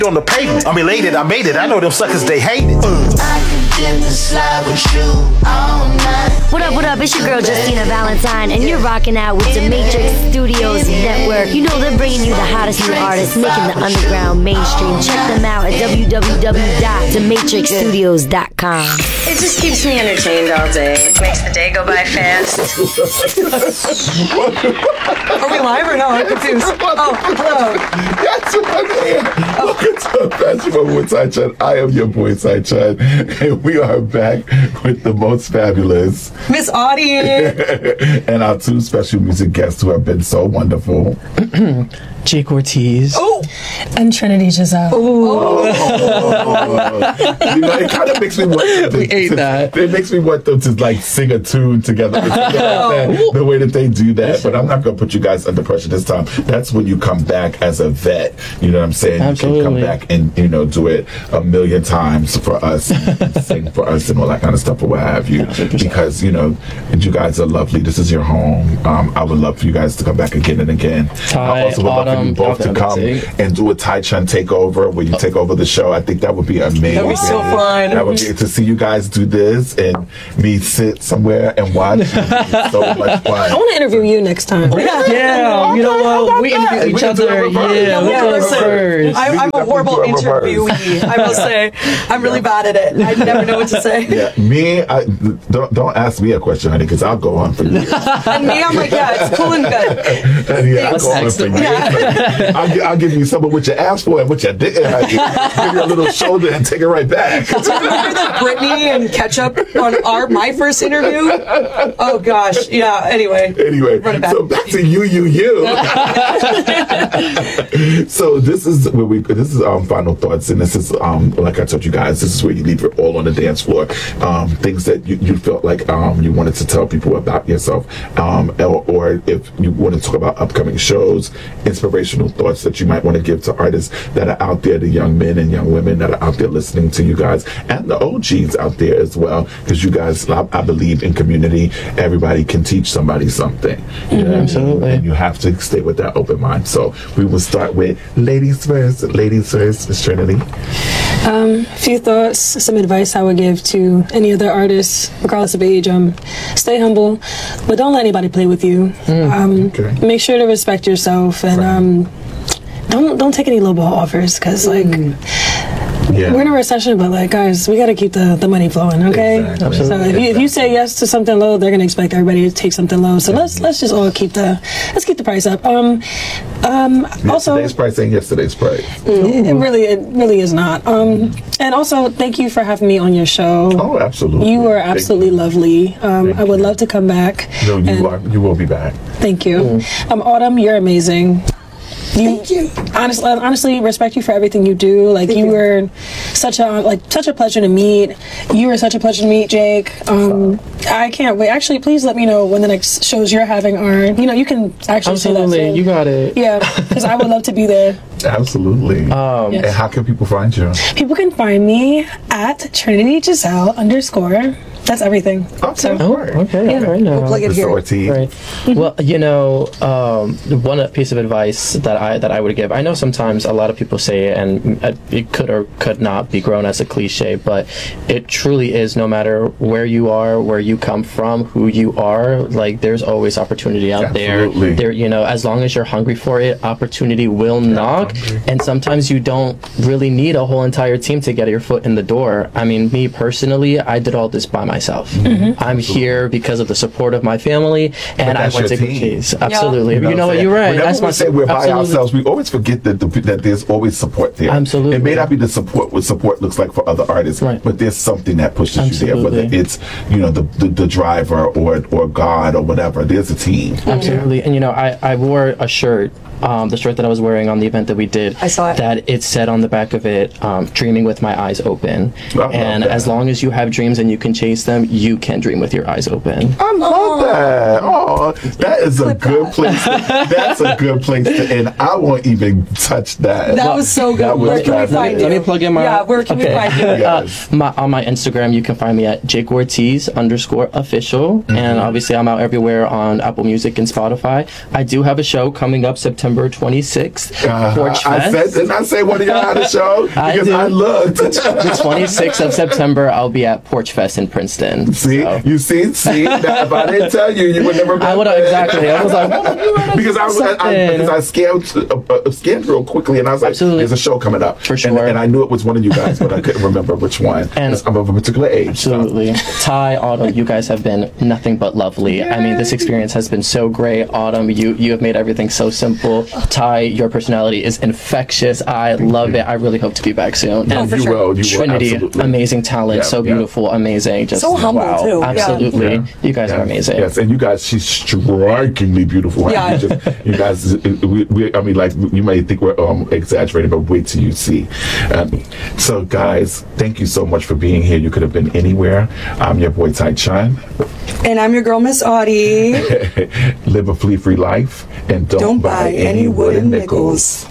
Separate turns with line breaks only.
on the pavement. I'm elated, I made it. I know them suckers, they hate it.
I can dip and slide with you all night.
What up, it's your girl Justina Valentine, and you're rocking out with the Matrix Studios Network. You know they're bringing you the hottest new artists, making the underground mainstream. Check them out at www.thematrixstudios.com.
It just keeps me entertained all day. It makes the day go by fast.
Are we live or no? I'm confused. Oh, hello.
That's what I mean. Welcome to Fashion Moment with Sai Chun. I am your boy Sai Chun, and we are back with the most fabulous
Miss Audie
and our two special music guests who have been so wonderful.
Jake Ortiz.
Oh, and Trinity Giselle.
Oh. You know, it kind of makes me want them it makes me want them to like sing a tune together. The way that they do that. But I'm not going to put you guys under pressure this time. That's when you come back as a vet. You know what I'm saying?
Absolutely.
You can come back and, you know, do it a million times for us, sing for us and all that kind of stuff or what have you. 100%. Because, you know, you guys are lovely. This is your home. I would love for you guys to come back again and again. I also would love for you both to come and do a Tai Chun takeover where you take over the show. I think that would be amazing.
That would be so fun.
That would be to see you guys do this and me sit somewhere and watch. So much fun.
I want to interview you next time.
Yeah, you know what? We interview each other. I'm
a horrible interviewee. I will say, I'm really bad at it. I never know what to say.
Yeah, don't ask me a question, honey, because I'll go on for years.
And me, I'm like, yeah, it's cool and good.
I'll go on for years. I'll give you some of what you asked for and what you didn't. Give you a little shoulder and take it right back.
Do you remember the Britney and Ketchup on my first interview? Oh gosh, yeah. Anyway, run it back.
So back to you. So this is final thoughts, and this is like I told you guys, this is where you leave it all on the dance floor. Things that you felt like you wanted to tell people about yourself, or if you want to talk about upcoming shows, inspirational thoughts that you might want to give to artists that are out there, the young men and young women that are out there listening to you guys, and the OGs out there as well, because you guys, I believe in community. Everybody can teach somebody something. You know?
Absolutely.
And you have to stay with that open mind. So we will start with ladies first. Miss Trinity.
Few thoughts, some advice I would give to any other artists, regardless of age. Stay humble, but don't let anybody play with you. Make sure to respect yourself, and don't take any lowball offers, because we're in a recession, but like, guys, we got to keep the money flowing, okay?
Exactly.
So if you say yes to something low, they're gonna expect everybody to take something low. So let's just all keep the price up. Also,
today's price ain't yesterday's price.
It really is not. And also, thank you for having me on your show.
Oh, absolutely.
You were absolutely lovely. I would love to come back.
No, you will be back.
Thank you. Autumn, you're amazing. Thank you. Honestly, respect you for everything you do. Like, you were such a pleasure to meet. You were such a pleasure to meet, Jake. I can't wait. Actually, please let me know when the next shows you're having are. You can actually say that.
Absolutely, you got it.
Yeah, because I would love to be there.
Absolutely. And how can people find you?
People can find me at Trinity Giselle _ That's everything.
Okay.
Okay. Yeah. Right now.
We'll plug it here.
Right. Well, one piece of advice that I would give. I know sometimes a lot of people say it, and it could or could not be grown as a cliche, but it truly is. No matter where you are, where you come from, who you are, like, there's always opportunity out there. There, as long as you're hungry for it, opportunity will knock. And sometimes you don't really need a whole entire team to get your foot in the door. I mean, me personally, I did all this by myself. I'm here because of the support of my family, and I went to Cheese. Absolutely.
You know
what? You're right.
Whenever we say we're by ourselves, we always forget that there's always support there.
Absolutely.
It may not be the support what support looks like for other artists, but there's something that pushes you there, whether it's the driver or God or whatever. There's a team.
Absolutely. And I wore a shirt. The shirt that I was wearing on the event that we did,
I saw it.
That it said on the back of it, dreaming with my eyes open. As long as you have dreams and you can chase experience them, you can dream with your eyes open.
I love that. Oh, that is a good place. That's a good place to end. I won't even touch that.
That was so good. Where can we find you?
Let me plug in my.
Yeah, where can we find you?
Yes.
On my Instagram, you can find me at JakeOrtiz_official, and obviously I'm out everywhere on Apple Music and Spotify. I do have a show coming up September 26th. Porch Fest.
Didn't I say one of y'all had a show? Because I looked.
The 26th of September, I'll be at Porch Fest in Princeton.
See,
so.
you see. Now, if I didn't tell you, you would never.
I would have exactly. I was like,
because I scanned real quickly, and I was like,
Absolutely.
"There's a show coming up
For sure.
And I knew it was one of you guys, but I couldn't remember which one.
And
I'm of a particular age.
Absolutely. Ty, Autumn, you guys have been nothing but lovely. Yes. I mean, this experience has been so great. Autumn, you have made everything so simple. Ty, your personality is infectious. I love it. I really hope to be back soon.
And you will.
Trinity, amazing talent, so beautiful, amazing. Just
so humble too.
Absolutely.
Yeah.
You guys are amazing.
Yes, and you guys, she's strikingly beautiful.
Yeah.
You guys, I mean, like, you may think we're exaggerating, but wait till you see. So, guys, thank you so much for being here. You could have been anywhere. I'm your boy, Ty Chun.
And I'm your girl, Miss Audie.
Live a flea-free life, and don't buy any wooden nickels.